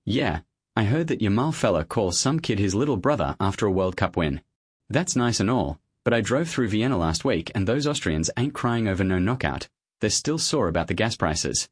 Yeah, I heard that Yamal fella calls some kid his little brother after a World Cup win. That's nice and all, but I drove through Vienna last week and those Austrians ain't crying over no knockout. They're still sore about the gas prices.